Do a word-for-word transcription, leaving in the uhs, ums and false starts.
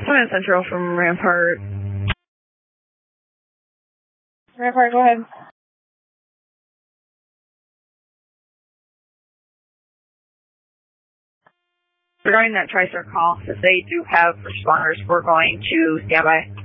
Command Central from Rampart. Rampart, go ahead. Regarding that TriStar call, if they do have responders, we're going to stand by.